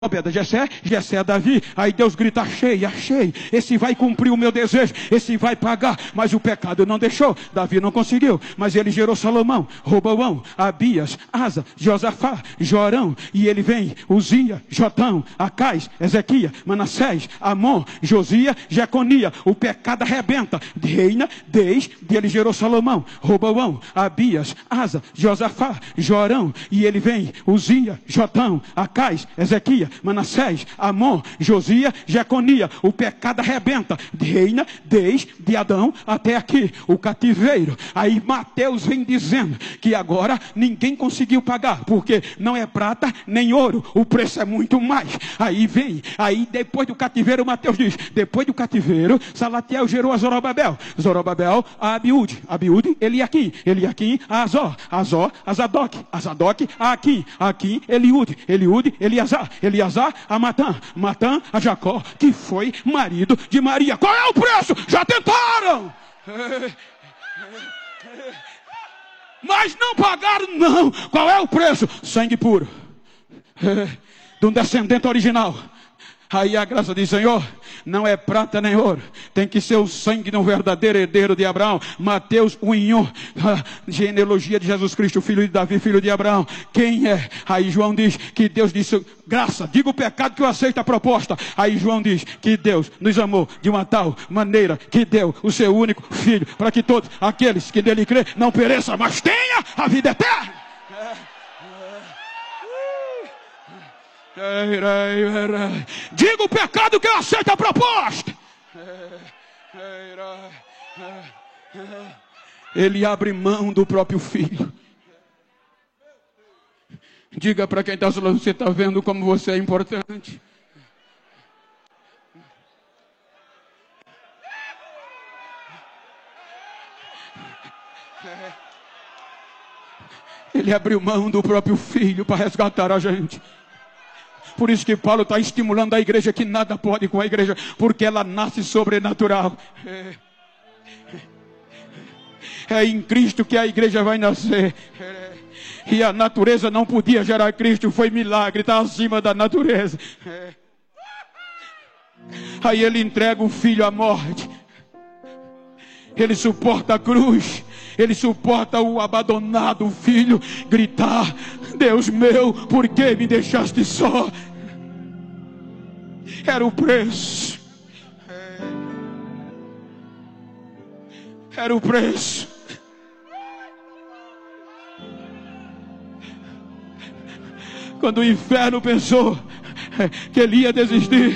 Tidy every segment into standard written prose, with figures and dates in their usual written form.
Obed, Jessé, Davi. Aí Deus grita: achei, achei. Esse vai cumprir o meu desejo, esse vai pagar. Mas o pecado não deixou. Davi não conseguiu, mas ele gerou Salomão, Roboão, Abias, Asa, Josafá, Jorão. E ele vem Uzia, Jotão, Acais, Ezequias, Manassés, Amon, Josia, Jeconia. O pecado arrebenta, reina desde ele gerou Salomão, Roboão, Abias, Asa, Josafá, Jorão. E ele vem Uzia, Jotão, Acais, Ezequias, Manassés, Amon, Josia, Jeconia. O pecado arrebenta, reina desde Adão até aqui, o cativeiro. Aí Mateus vem dizendo que agora ninguém conseguiu pagar, porque não é prata nem ouro, o preço é muito mais. Aí vem, aí depois do cativeiro, Mateus diz, depois do cativeiro, Salatiel gerou a Zorobabel, Zorobabel a Abiúde, Abiúde, Eliaquim, a Azó, a Zadok, a Aquim, Eliúde, Eleazar, a Matã, a Jacó, que foi marido de Maria. Qual é o preço? Já tentaram! Mas não pagaram, não. Qual é o preço? Sangue puro de um descendente original. Aí a graça diz: Senhor, não é prata nem ouro, tem que ser o sangue de um verdadeiro herdeiro de Abraão. Mateus 1:1, genealogia de Jesus Cristo, filho de Davi, filho de Abraão. Quem é? Aí João diz que Deus disse: graça, diga o pecado que eu aceito a proposta. Aí João diz que Deus nos amou de uma tal maneira que deu o seu único filho, para que todos aqueles que nele crê não pereçam, mas tenha a vida eterna. Diga o pecado que eu aceito a proposta. Ele abre mão do próprio filho. Diga para quem está falando: você está vendo como você é importante? Ele abriu mão do próprio filho para resgatar a gente. Por isso que Paulo está estimulando a igreja que nada pode com a igreja, porque ela nasce sobrenatural. É em Cristo que a igreja vai nascer. E a natureza não podia gerar Cristo, foi milagre, está acima da natureza. Aí ele entrega o filho à morte. Ele suporta a cruz. Ele suporta o abandonado filho gritar: Deus meu, por que me deixaste só? Era o preço. Era o preço. Quando o inferno pensou que ele ia desistir,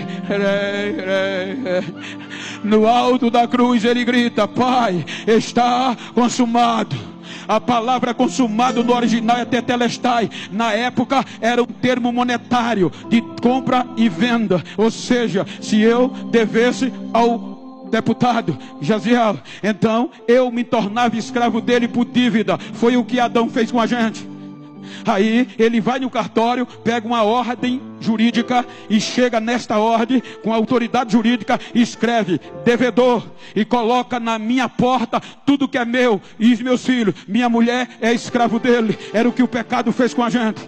no alto da cruz ele grita: Pai, está consumado. A palavra consumado no original é tetelestai. Na época era um termo monetário de compra e venda. Ou seja, se eu devesse ao deputado Jaziel, então eu me tornava escravo dele por dívida. Foi o que Adão fez com a gente. Aí ele vai no cartório, pega uma ordem jurídica e chega nesta ordem com a autoridade jurídica, escreve devedor e coloca na minha porta tudo que é meu e os meus filhos. Minha mulher é escravo dele. Era o que o pecado fez com a gente.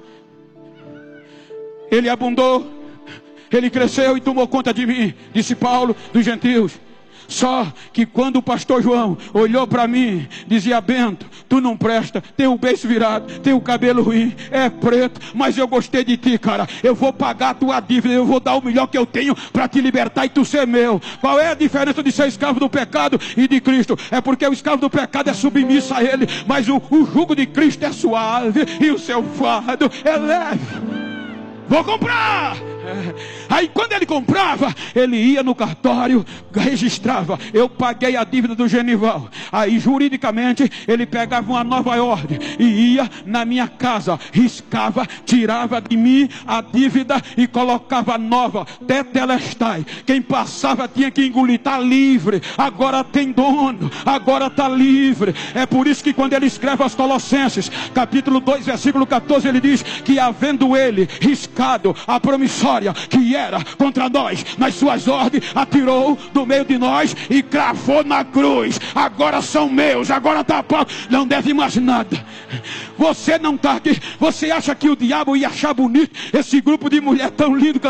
Ele abundou, ele cresceu e tomou conta de mim, disse Paulo dos gentios. Só que quando o pastor João olhou para mim, dizia: Bento, tu não presta, tem o beiço virado, tem o cabelo ruim, é preto, mas eu gostei de ti, cara. Eu vou pagar a tua dívida, eu vou dar o melhor que eu tenho para te libertar e tu ser meu. Qual é a diferença de ser escravo do pecado e de Cristo? É porque o escravo do pecado é submisso a ele, mas o jugo de Cristo é suave e o seu fardo é leve. Vou comprar! Aí quando ele comprava, ele ia no cartório, registrava: eu paguei a dívida do Genival. Aí juridicamente ele pegava uma nova ordem e ia na minha casa, riscava, tirava de mim a dívida e colocava nova, tetelestai. Quem passava tinha que engolir. Está livre, agora tem dono, agora está livre. É por isso que quando ele escreve aos Colossenses, capítulo 2, versículo 14, ele diz que havendo ele riscado a promissória que era contra nós, nas suas ordens, atirou do meio de nós e cravou na cruz. Agora são meus, agora está pago, não deve mais nada. Você não está aqui, você acha que o diabo ia achar bonito esse grupo de mulher tão lindo?